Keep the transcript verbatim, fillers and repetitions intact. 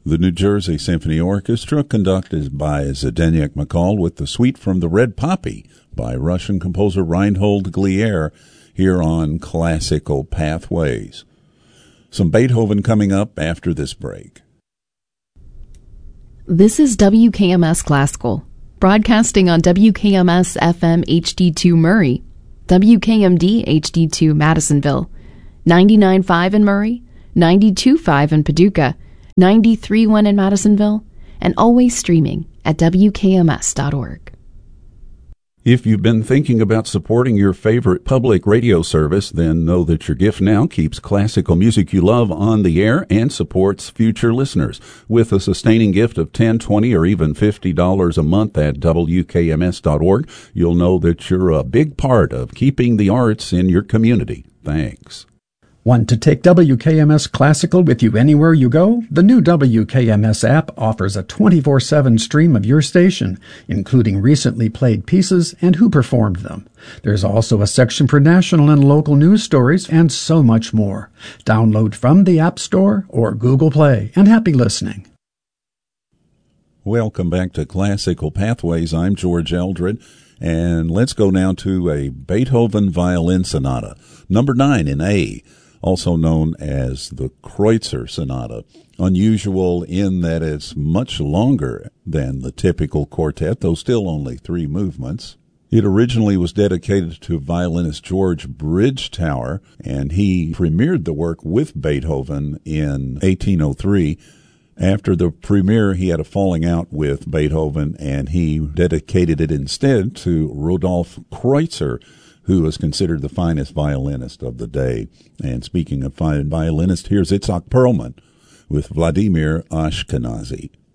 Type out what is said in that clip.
The New Jersey Symphony Orchestra, conducted by Zdeněk Mikal, with the Suite from the Red Poppy by Russian composer Reinhold Glier, here on Classical Pathways. Some Beethoven coming up after this break. This is W K M S Classical, broadcasting on W K M S F M H D two Murray, W K M D H D two Madisonville, ninety-nine point five in Murray, ninety-two point five in Paducah, ninety-three point one in Madisonville, and always streaming at W K M S dot org. If you've been thinking about supporting your favorite public radio service, then know that your gift now keeps classical music you love on the air and supports future listeners. With a sustaining gift of ten dollars, twenty dollars, or even fifty dollars a month at W K M S dot org, you'll know that you're a big part of keeping the arts in your community. Thanks. Want to take W K M S Classical with you anywhere you go? The new W K M S app offers a twenty-four seven stream of your station, including recently played pieces and who performed them. There's also a section for national and local news stories and so much more. Download from the App Store or Google Play, and happy listening. Welcome back to Classical Pathways. I'm George Eldred, and let's go now to a Beethoven Violin Sonata, number nine in A, also known as the Kreutzer Sonata. Unusual in that it's much longer than the typical quartet, though still only three movements. It originally was dedicated to violinist George Bridgetower, and he premiered the work with Beethoven in eighteen oh three. After the premiere, he had a falling out with Beethoven, and he dedicated it instead to Rudolf Kreutzer, who was considered the finest violinist of the day. And speaking of fine violinist, here's Itzhak Perlman with Vladimir Ashkenazy.